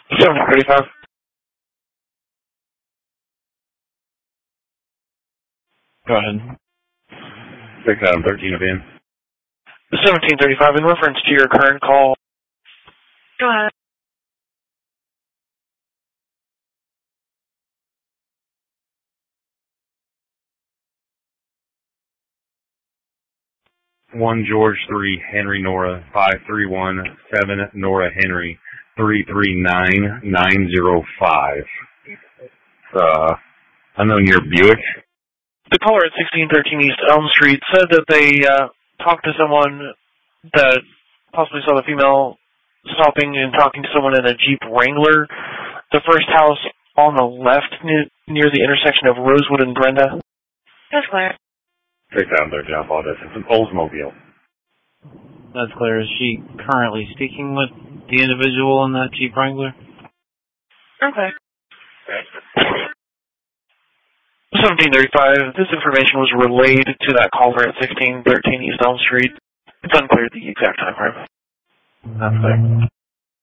1735. Go ahead. 6 out of 13 of in. 1735, in reference to your current call. Go ahead. One George 3 Henry Nora 5317 Nora Henry 339905. Unknown near Buick. The caller at 1613 East Elm Street said that they talked to someone that possibly saw the female stopping and talking to someone in a Jeep Wrangler. The first house on the left near the intersection of Rosewood and Brenda. That's clear. 6 out of 13, I apologize. It's an Oldsmobile. That's clear. Is she currently speaking with the individual in that Jeep Wrangler? Okay. 1735, this information was relayed to that caller at 1613 East Elm Street. It's unclear the exact time frame. That's clear.